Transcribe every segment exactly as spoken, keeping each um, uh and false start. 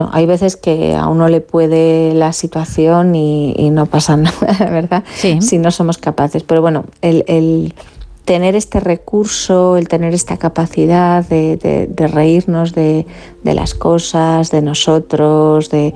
Hay veces que a uno le puede la situación y, y no pasa nada, ¿verdad? Sí. Si no somos capaces. Pero bueno, el, el tener este recurso, el tener esta capacidad de, de, de reírnos de, de las cosas, de nosotros, de,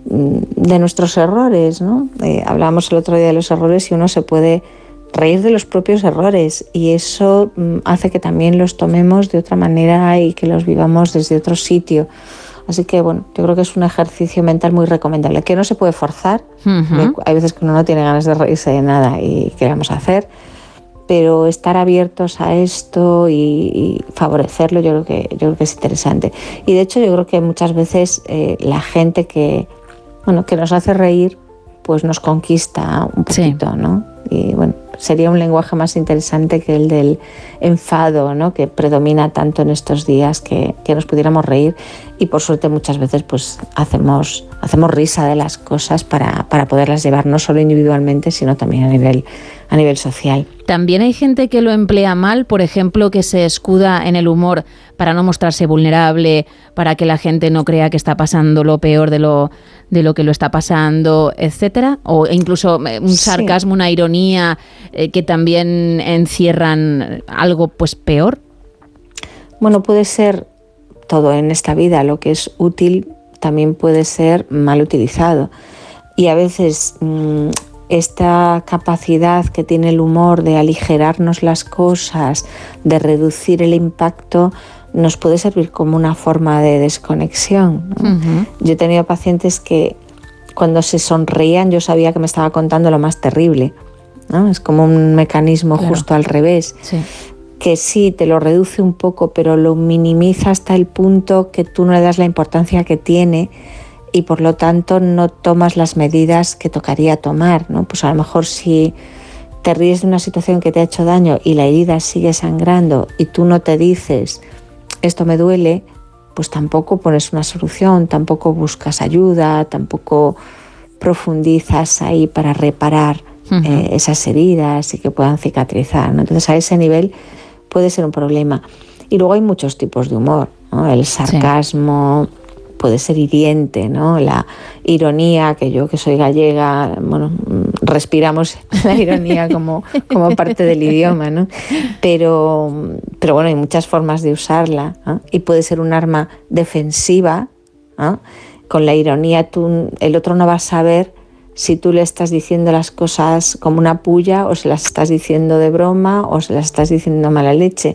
de nuestros errores, ¿no? Eh, hablábamos el otro día de los errores y uno se puede reír de los propios errores y eso mm, hace que también los tomemos de otra manera y que los vivamos desde otro sitio. Así que, bueno, yo creo que es un ejercicio mental muy recomendable, que no se puede forzar. Uh-huh. Hay veces que uno no tiene ganas de reírse de nada y ¿qué vamos a hacer? Pero estar abiertos a esto y, y favorecerlo yo creo que yo creo que es interesante. Y de hecho yo creo que muchas veces eh, la gente que, bueno, que nos hace reír, pues nos conquista un poquito, sí. ¿no? Y bueno, sería un lenguaje más interesante que el del enfado, ¿no? Que predomina tanto en estos días, que, que nos pudiéramos reír y por suerte muchas veces pues hacemos, hacemos risa de las cosas para, para poderlas llevar no solo individualmente sino también a nivel, a nivel social. También hay gente que lo emplea mal, por ejemplo, que se escuda en el humor para no mostrarse vulnerable, para que la gente no crea que está pasando lo peor de lo, de lo que lo está pasando, etcétera, o incluso un sarcasmo, sí. una ironía eh, que también encierran algo pues peor. Bueno, puede ser todo en esta vida, lo que es útil también puede ser mal utilizado y a veces mmm, esta capacidad que tiene el humor de aligerarnos las cosas, de reducir el impacto, nos puede servir como una forma de desconexión, ¿no? Uh-huh. Yo he tenido pacientes que cuando se sonreían yo sabía que me estaba contando lo más terrible, ¿no? Es como un mecanismo claro. justo al revés, sí. que sí, te lo reduce un poco, pero lo minimiza hasta el punto que tú no le das la importancia que tiene y por lo tanto no tomas las medidas que tocaría tomar, ¿no? Pues a lo mejor si te ríes de una situación que te ha hecho daño y la herida sigue sangrando y tú no te dices esto me duele, pues tampoco pones una solución, tampoco buscas ayuda, tampoco profundizas ahí para reparar uh-huh. eh, esas heridas y que puedan cicatrizar, ¿no? Entonces a ese nivel puede ser un problema. Y luego hay muchos tipos de humor, ¿no? El sarcasmo sí. puede ser hiriente, ¿no? La ironía, que yo que soy gallega, bueno, respiramos la ironía como, como parte del idioma, ¿no? Pero, pero bueno, hay muchas formas de usarla, ¿no? Y puede ser un arma defensiva, ¿no? Con la ironía tú, el otro no va a saber si tú le estás diciendo las cosas como una pulla o se las estás diciendo de broma o se las estás diciendo mala leche.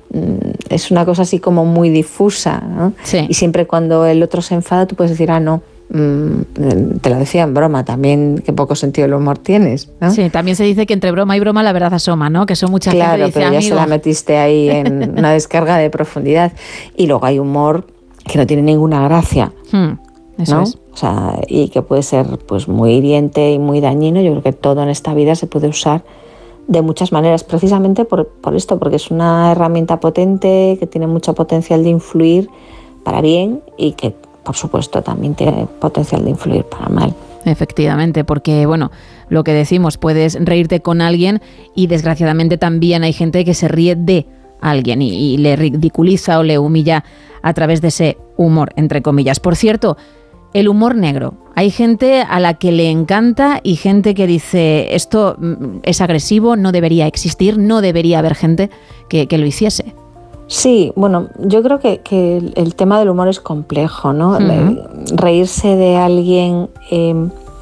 Es una cosa así como muy difusa, ¿no? Sí. Y siempre cuando el otro se enfada tú puedes decir, ah, no, mmm, te lo decía en broma, también qué poco sentido del humor tienes, ¿no? Sí, también se dice que entre broma y broma la verdad asoma, ¿no? Que son muchas claro, gente dice, pero ya amigo. se la metiste ahí en una descarga de profundidad. Y luego hay humor que no tiene ninguna gracia, hmm, eso ¿no? es. O sea, y que puede ser pues muy hiriente y muy dañino. Yo creo que todo en esta vida se puede usar de muchas maneras, precisamente por, por esto, porque es una herramienta potente, que tiene mucho potencial de influir para bien y que, por supuesto, también tiene potencial de influir para mal. Efectivamente, porque, bueno, lo que decimos, puedes reírte con alguien y desgraciadamente también hay gente que se ríe de alguien y, y le ridiculiza o le humilla a través de ese humor, entre comillas. Por cierto, el humor negro. Hay gente a la que le encanta y gente que dice esto es agresivo, no debería existir, no debería haber gente que, que lo hiciese. Sí, bueno, yo creo que, que el, el tema del humor es complejo, ¿no? Uh-huh. Reírse de alguien, eh,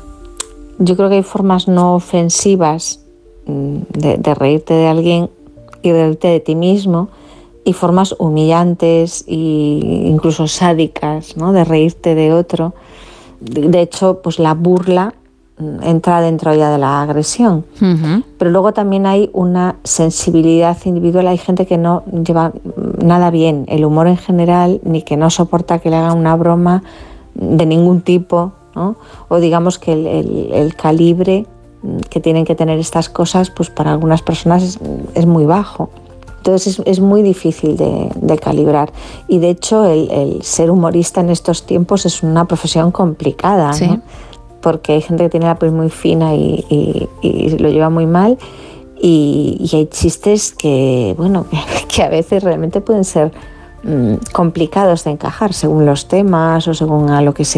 yo creo que hay formas no ofensivas de, de reírte de alguien y reírte de ti mismo, y formas humillantes e incluso sádicas, ¿no? De reírte de otro. De hecho, pues la burla entra dentro ya de la agresión. Uh-huh. Pero luego también hay una sensibilidad individual. Hay gente que no lleva nada bien el humor en general, ni que no soporta que le hagan una broma de ningún tipo, ¿no? O digamos que el, el, el calibre que tienen que tener estas cosas, pues para algunas personas es, es muy bajo. Entonces es, es muy difícil de, de calibrar. Y de hecho el, el ser humorista en estos tiempos es una profesión complicada, sí. ¿no? Porque hay gente que tiene la piel muy fina y, y, y lo lleva muy mal. Y, y hay chistes que, bueno, que, que a veces realmente pueden ser mmm, complicados de encajar según los temas o según a lo que se